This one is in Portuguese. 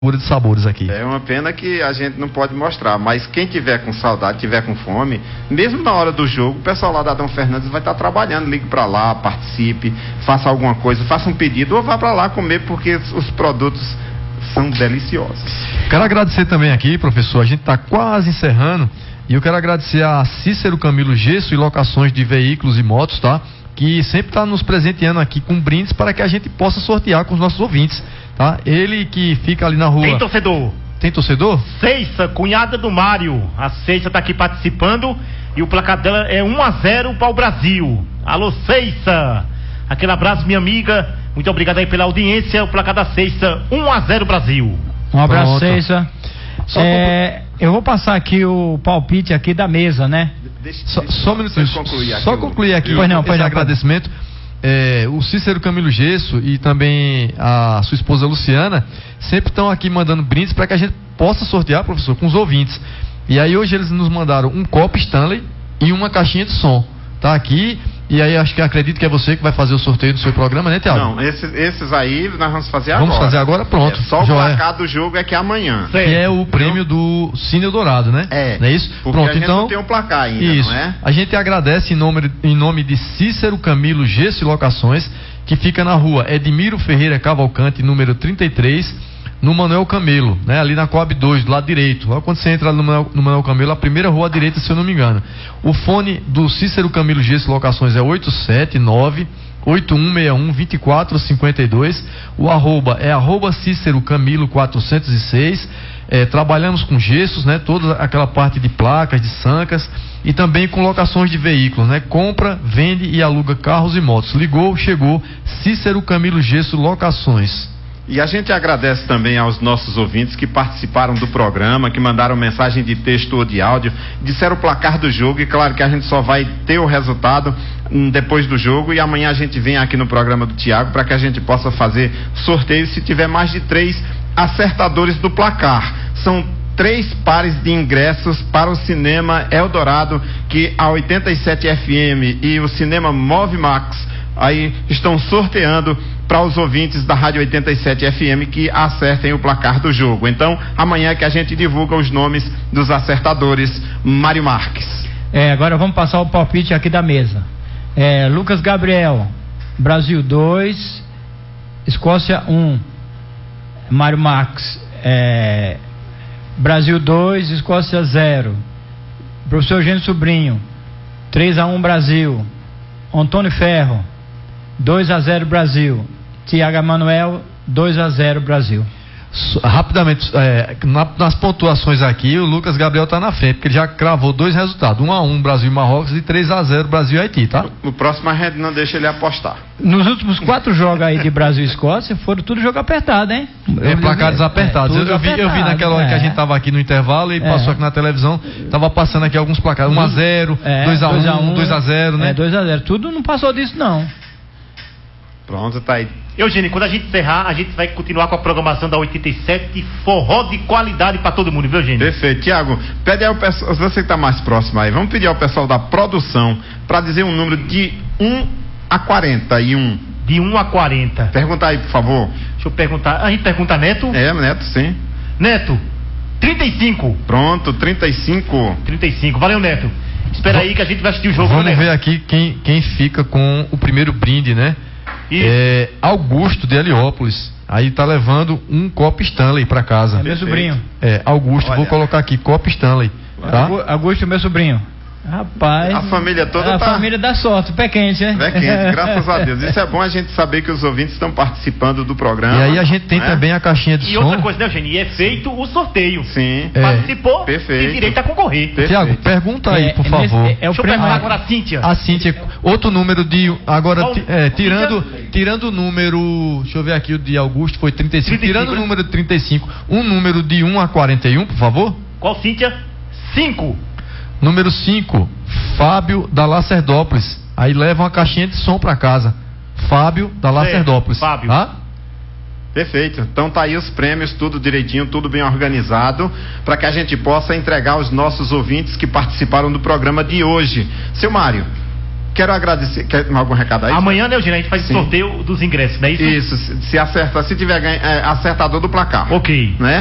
de sabores aqui. É uma pena que a gente não pode mostrar, mas quem tiver com saudade, tiver com fome, mesmo na hora do jogo, o pessoal lá da Dom Fernandes vai estar trabalhando. Ligue para lá, participe, faça alguma coisa, faça um pedido ou vá para lá comer, porque os produtos são deliciosos. Quero agradecer também aqui, professor, a gente está quase encerrando, e eu quero agradecer a Cícero Camilo Gesso e Locações de Veículos e Motos, tá? Que sempre está nos presenteando aqui com brindes para que a gente possa sortear com os nossos ouvintes, tá? Ele que fica ali na rua. Tem torcedor. Tem torcedor? Ceissa, cunhada do Mário. A Ceissa está aqui participando e o placar dela é 1-0 para o Brasil. Alô, Ceissa. Aquele abraço, minha amiga. Muito obrigado aí pela audiência. O placar da Ceissa, 1-0 Brasil. Um abraço, Pronto. Ceissa. Eu vou passar aqui o palpite aqui da mesa, né? Só um minutinho. Só concluir aqui esse agradecimento. O Cícero Camilo Gesso e também a sua esposa Luciana sempre estão aqui mandando brindes para que a gente possa sortear, professor, com os ouvintes. E aí hoje eles nos mandaram um copo Stanley e uma caixinha de som. Tá aqui. E aí acredito que é você que vai fazer o sorteio do seu programa, né, Thiago? Não, esses aí nós vamos fazer agora. Vamos fazer agora, pronto. Só o placar do jogo é que é amanhã. Que é o prêmio do Cine Eldorado, né? Não é isso? Porque pronto, a gente então não tem um placar ainda, isso. Não é? A gente agradece em nome de Cícero Camilo Gesso e Locações, que fica na rua Edmiro Ferreira Cavalcante, número 33, no Manuel Camelo, né? Ali na Coab 2, do lado direito. Logo quando você entra no Manuel Camelo, a primeira rua à direita, se eu não me engano. O fone do Cícero Camilo Gesso e Locações é 879-8161-2452. O arroba é Cícero Camilo 406. Trabalhamos com gessos, né? Toda aquela parte de placas, de sancas, e também com locações de veículos, né? Compra, vende e aluga carros e motos. Ligou, chegou. Cícero Camilo Gesso Locações. E a gente agradece também aos nossos ouvintes que participaram do programa, que mandaram mensagem de texto ou de áudio, disseram o placar do jogo, e claro que a gente só vai ter o resultado depois do jogo, e amanhã a gente vem aqui no programa do Thiago para que a gente possa fazer sorteio se tiver mais de 3 acertadores do placar. São 3 pares de ingressos para o Cinema Eldorado, que a 87 FM e o Cinema Movimax aí estão sorteando para os ouvintes da Rádio 87 FM que acertem o placar do jogo. Então, amanhã que a gente divulga os nomes dos acertadores. Mário Marques. Agora vamos passar o palpite aqui da mesa. Lucas Gabriel, Brasil 2, Escócia 1. Mário Marques, Brasil 2, Escócia 0. Professor Eugênio Sobrinho, 3-1 Brasil. Antônio Ferro, 2-0 Brasil. Tiago Emanuel, 2-0 Brasil. Rapidamente, nas pontuações aqui, o Lucas Gabriel está na frente, porque ele já cravou 2 resultados: 1-1 Brasil e Marrocos e 3-0 Brasil e Haiti, tá? No próximo a gente não deixa ele apostar. Nos últimos 4 jogos aí de Brasil e Escócia, foram tudo jogo apertado, hein? Placares apertados. Eu vi naquela hora que a gente estava aqui no intervalo e passou aqui na televisão, estava passando aqui alguns placares: 1-0, 2-1, 2-0, né? 2-0, tudo não passou disso, não. Pronto, tá aí. Eugênio, quando a gente encerrar, a gente vai continuar com a programação da 87, forró de qualidade para todo mundo, viu, Eugênio? Perfeito. Tiago, pede ao pessoal, você que está mais próximo aí, vamos pedir ao pessoal da produção para dizer um número de 1 a 41. De 1 a 40. Pergunta aí, por favor. Deixa eu perguntar. A gente pergunta Neto? Neto, sim. Neto, 35. Pronto, 35. 35. Valeu, Neto. Espera aí que a gente vai assistir o jogo. Vamos ver aqui quem fica com o primeiro brinde, né? Augusto de Heliópolis. Aí tá levando um copo Stanley para casa. É meu sobrinho. Augusto, olha. Vou colocar aqui, copo Stanley. Tá? Augusto, meu sobrinho. Rapaz, a família toda a família dá sorte, pé quente, né? Pé quente, graças a Deus. Isso é bom a gente saber que os ouvintes estão participando do programa. E aí a gente tem também a caixinha de som. E outra coisa, né, Eugênio? E é feito o sorteio. Sim. Participou, perfeito. Tem direito a concorrer. Tiago, pergunta aí, por favor. Deixa eu perguntar agora a Cíntia. A Cíntia, outro número de... Agora, tirando o número... Deixa eu ver aqui, o de Augusto foi 35. Tirando o número 35, um número de 1 a 41, por favor. Qual, Cíntia? 5. Número 5, Fábio da Lacerdópolis. Aí leva uma caixinha de som para casa. Fábio da Lacerdópolis. Fábio. Tá? Perfeito. Então tá aí os prêmios, tudo direitinho, tudo bem organizado, para que a gente possa entregar aos nossos ouvintes que participaram do programa de hoje. Seu Mário, quero agradecer. Quer algum recado aí? Amanhã, né, Eugênio, a gente faz o sorteio dos ingressos, não é isso? Isso, se tiver acertador do placar. Ok. Né?